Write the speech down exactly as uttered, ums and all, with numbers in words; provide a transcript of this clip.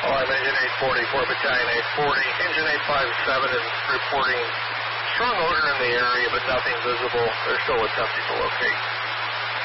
Oh, I'm Engine eight forty-four, Battalion eight forty. Engine eight fifty-seven is reporting strong odor in the area, but nothing visible. They're still attempting to locate.